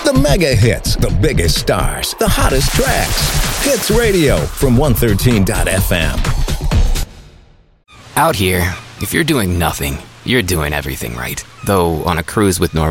The mega hits, the biggest stars, the hottest tracks. Hits Radio from 113.fm. Out here, if you're doing nothing, you're doing everything right. Though on a cruise with Norwegian,